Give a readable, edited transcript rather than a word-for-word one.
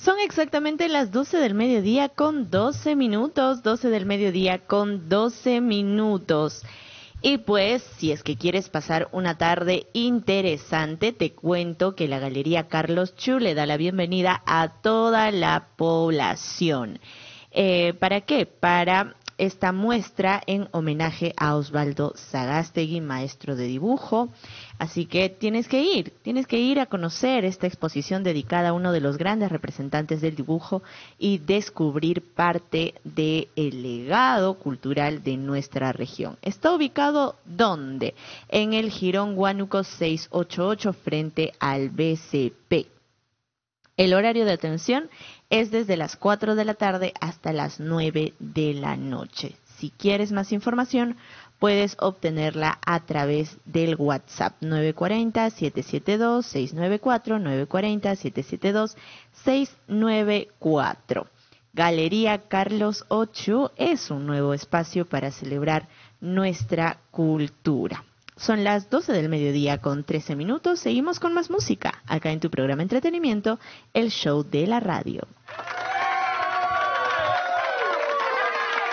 Son exactamente las 12 del mediodía con 12 minutos, 12 del mediodía con 12 minutos. Y pues, si es que quieres pasar una tarde interesante, te cuento que la Galería Carlos Chu le da la bienvenida a toda la población. ¿Para qué? Para esta muestra en homenaje a Osvaldo Sagástegui, maestro de dibujo. Así que tienes que ir a conocer esta exposición dedicada a uno de los grandes representantes del dibujo y descubrir parte del legado cultural de nuestra región. ¿Está ubicado dónde? En el Jirón Huánuco 688 frente al BCP. El horario de atención es desde las 4 de la tarde hasta las 9 de la noche. Si quieres más información, puedes obtenerla a través del WhatsApp 940-772-694, 940-772-694. Galería Carlos Ochu es un nuevo espacio para celebrar nuestra cultura. Son las 12 del mediodía con 13 minutos. Seguimos con más música acá en tu programa Entretenimiento, el show de la radio.